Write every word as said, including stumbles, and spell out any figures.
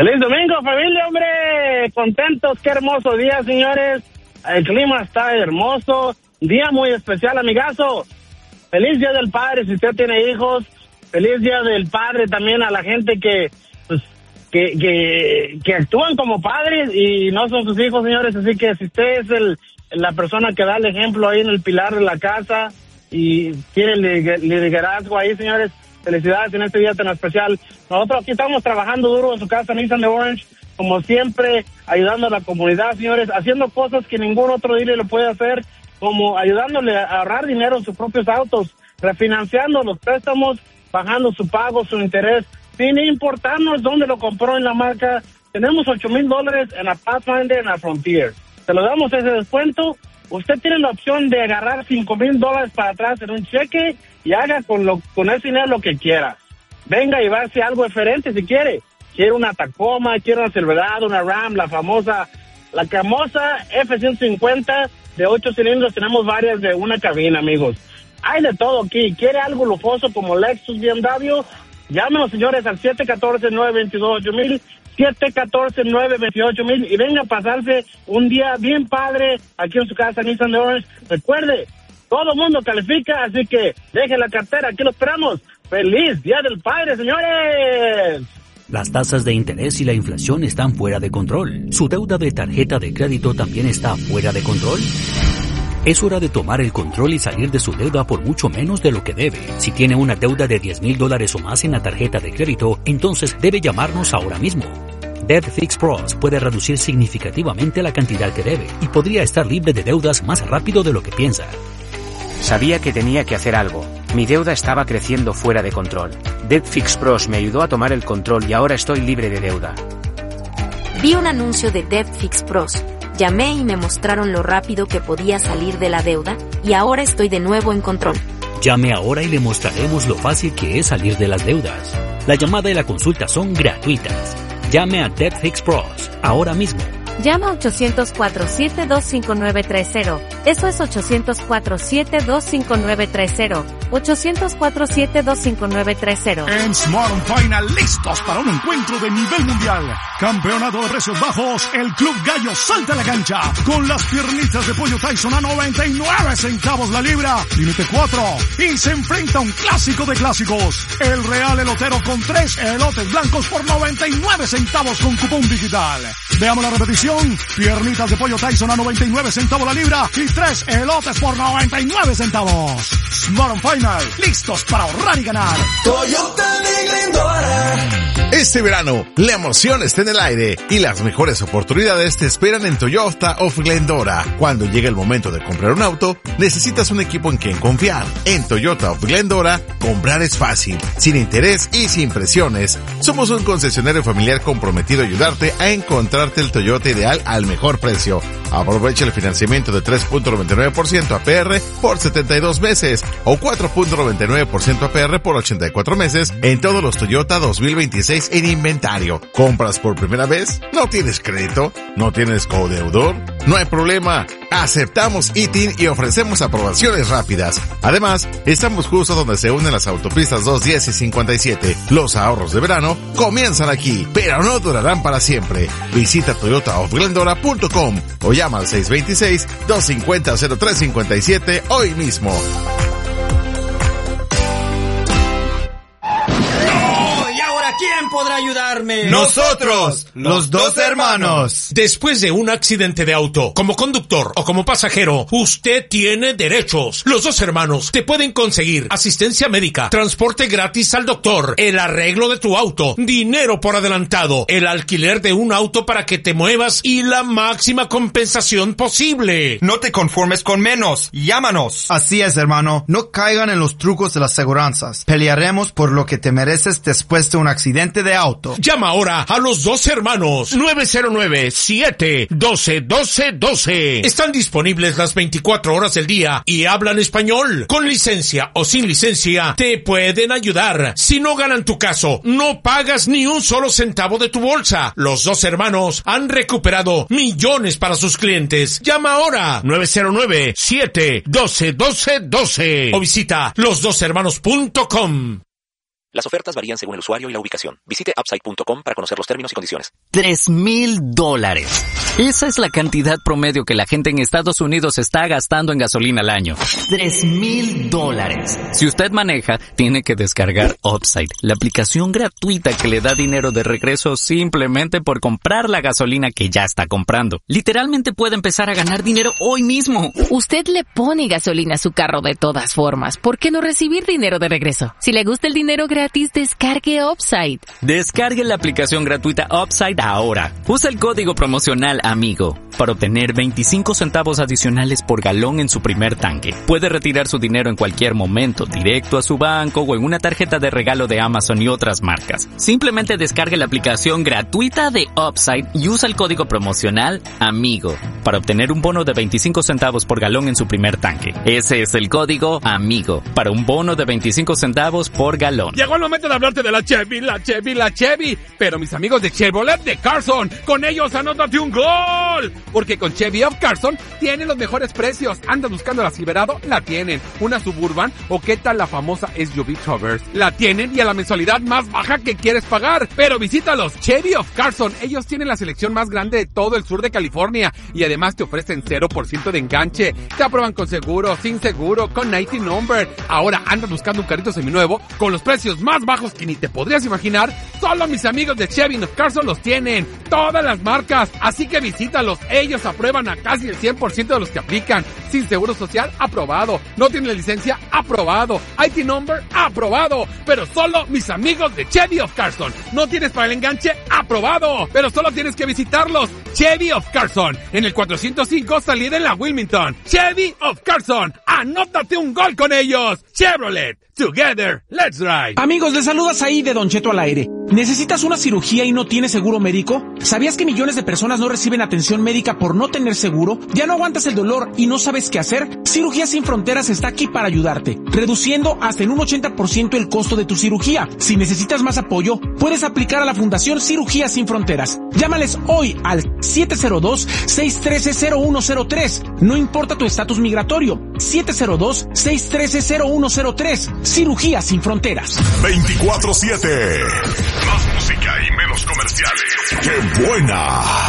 Feliz domingo, familia, hombre. Contentos, qué hermoso día, señores. El clima está hermoso. Día muy especial, amigazo. Feliz Día del Padre si usted tiene hijos. Feliz Día del Padre también a la gente que, pues, que, que, que actúan como padres y no son sus hijos, señores. Así que si usted es el, la persona que da el ejemplo ahí en el pilar de la casa y tiene el liderazgo ahí, señores, felicidades en este día tan especial. Nosotros aquí estamos trabajando duro en su casa Nissan de Orange, como siempre, ayudando a la comunidad, señores, haciendo cosas que ningún otro dealer lo puede hacer, como ayudándole a ahorrar dinero en sus propios autos, refinanciando los préstamos, bajando su pago, su interés, sin importarnos dónde lo compró en la marca. Tenemos ocho mil dólares en la Pathfinder, en la Frontier. Se lo damos ese descuento. Usted tiene la opción de agarrar cinco mil dólares para atrás en un cheque y haga con lo con ese dinero lo que quiera. Venga a llevarse algo diferente si quiere. Quiere una Tacoma, quiere una Silverado, una Ram, la famosa, la famosa F ciento cincuenta de ocho cilindros. Tenemos varias de una cabina, amigos. Hay de todo aquí. ¿Quiere algo lujoso como Lexus, B M W? Llámenos, señores, al siete uno cuatro, nueve dos dos, ocho mil, siete uno cuatro, nueve dos ocho mil y venga a pasarse un día bien padre aquí en su casa Nissan de Orange. Recuerde, todo el mundo califica, así que deje la cartera, aquí lo esperamos. ¡Feliz Día del Padre, señores! Las tasas de interés y la inflación están fuera de control. ¿Su deuda de tarjeta de crédito también está fuera de control? Es hora de tomar el control y salir de su deuda por mucho menos de lo que debe. Si tiene una deuda de diez mil dólares o más en la tarjeta de crédito, entonces debe llamarnos ahora mismo. Debt Fix Pros puede reducir significativamente la cantidad que debe y podría estar libre de deudas más rápido de lo que piensa. Sabía que tenía que hacer algo. Mi deuda estaba creciendo fuera de control. Debt Fix Pros me ayudó a tomar el control y ahora estoy libre de deuda. Vi un anuncio de Debt Fix Pros. Llamé y me mostraron lo rápido que podía salir de la deuda, y ahora estoy de nuevo en control. Llame ahora y le mostraremos lo fácil que es salir de las deudas. La llamada y la consulta son gratuitas. Llame a Debt Fix Pros ahora mismo. Llama a ochocientos cuatro, siete dos cinco nueve tres cero. Eso es ochocientos cuatro, siete dos cinco nueve tres cero. ochocientos cuatro, siete dos cinco nueve tres cero. En Smart and Final, listos para un encuentro de nivel mundial. Campeonato de precios bajos, el Club Gallo salta a la cancha con las piernitas de pollo Tyson a noventa y nueve centavos la libra, límite cuatro. Y se enfrenta a un clásico de clásicos, el Real Elotero con tres elotes blancos por noventa y nueve centavos con cupón digital. Veamos la repetición. Piernitas de pollo Tyson a noventa y nueve centavos la libra y tres elotes por noventa y nueve centavos. Smart and Final, listos para ahorrar y ganar. Toyota de Glendora. Este verano, la emoción está en el aire y las mejores oportunidades te esperan en Toyota of Glendora. Cuando llegue el momento de comprar un auto, necesitas un equipo en quien confiar. En Toyota of Glendora, comprar es fácil, sin interés y sin presiones. Somos un concesionario familiar comprometido a ayudarte a encontrarte el Toyota ideal al mejor precio. Aprovecha el financiamiento de tres punto noventa y nueve por ciento A P R por setenta y dos meses o cuatro punto noventa y nueve por ciento A P R por ochenta y cuatro meses en todos los Toyota dos mil veintiséis en inventario. ¿Compras por primera vez? ¿No tienes crédito? ¿No tienes codeudor? No hay problema. Aceptamos I T I N y ofrecemos aprobaciones rápidas. Además, estamos justo donde se unen las autopistas doscientos diez y cincuenta y siete. Los ahorros de verano comienzan aquí, pero no durarán para siempre. Visita toyota of glendora punto com o llama al seis dos seis, dos cinco cero, cero tres cinco siete hoy mismo. ¿Quién podrá ayudarme? ¡Nosotros! ¡Los dos hermanos! Después de un accidente de auto, como conductor o como pasajero, usted tiene derechos. Los dos hermanos te pueden conseguir asistencia médica, transporte gratis al doctor, el arreglo de tu auto, dinero por adelantado, el alquiler de un auto para que te muevas y la máxima compensación posible. No te conformes con menos. ¡Llámanos! Así es, hermano. No caigan en los trucos de las aseguranzas. Pelearemos por lo que te mereces después de un accidente de auto. Llama ahora a los dos hermanos. nueve cero nueve, siete uno dos, uno dos uno dos. Están disponibles las veinticuatro horas del día y hablan español. Con licencia o sin licencia, te pueden ayudar. Si no ganan tu caso, no pagas ni un solo centavo de tu bolsa. Los dos hermanos han recuperado millones para sus clientes. Llama ahora. nueve cero nueve, siete uno dos, uno dos uno dos. O visita los dos hermanos punto com. Las ofertas varían según el usuario y la ubicación. Visite upside punto com para conocer los términos y condiciones. Tres mil dólares. Esa es la cantidad promedio que la gente en Estados Unidos está gastando en gasolina al año. Tres mil dólares. Si usted maneja, tiene que descargar Upside, la aplicación gratuita que le da dinero de regreso simplemente por comprar la gasolina que ya está comprando. Literalmente puede empezar a ganar dinero hoy mismo. Usted le pone gasolina a su carro de todas formas. ¿Por qué no recibir dinero de regreso? Si le gusta el dinero gratis, descargue Upside. Descargue la aplicación gratuita Upside ahora. Usa el código promocional AMIGO para obtener veinticinco centavos adicionales por galón en su primer tanque. Puede retirar su dinero en cualquier momento, directo a su banco o en una tarjeta de regalo de Amazon y otras marcas. Simplemente descargue la aplicación gratuita de Upside y usa el código promocional AMIGO para obtener un bono de veinticinco centavos por galón en su primer tanque. Ese es el código AMIGO para un bono de veinticinco centavos por galón. Llegó el momento de hablarte de la Chevy, la Chevy, la Chevy. Pero mis amigos de Chevrolet de Carson, con ellos anótate un gol. Porque con Chevy of Carson tienen los mejores precios. ¿Andas buscando la Silverado? La tienen. ¿Una Suburban? ¿O qué tal la famosa S U V Traverse? La tienen y a la mensualidad más baja que quieres pagar. Pero visítalos, Chevy of Carson. Ellos tienen la selección más grande de todo el sur de California. Y además te ofrecen cero por ciento de enganche. Te aprueban con seguro, sin seguro, con noventa number. Ahora andas buscando un carrito seminuevo con los precios más bajos que ni te podrías imaginar. Solo mis amigos de Chevy of Carson los tienen. Todas las marcas. Así que visítalos. Ellos aprueban a casi el cien por ciento de los que aplican. Sin seguro social, aprobado. No tienen licencia, aprobado. I T number, aprobado. Pero solo mis amigos de Chevy of Carson. No tienes para el enganche, aprobado. Pero solo tienes que visitarlos. Chevy of Carson. En el cuatrocientos cinco salida en la Wilmington. Chevy of Carson. Anótate un gol con ellos. Chevrolet. Together, let's ride. Amigos, les saludas ahí de Don Cheto al aire. ¿Necesitas una cirugía y no tienes seguro médico? ¿Sabías que millones de personas no reciben atención médica por no tener seguro? ¿Ya no aguantas el dolor y no sabes qué hacer? Cirugía Sin Fronteras está aquí para ayudarte, reduciendo hasta en un ochenta por ciento el costo de tu cirugía. Si necesitas más apoyo, puedes aplicar a la Fundación Cirugía Sin Fronteras. Llámales hoy al siete cero dos, seis uno tres, cero uno cero tres. No importa tu estatus migratorio. siete cero dos, seis uno tres, cero uno cero tres. Cirugía Sin Fronteras. veinticuatro siete. Más música y menos comerciales. ¡Qué buena!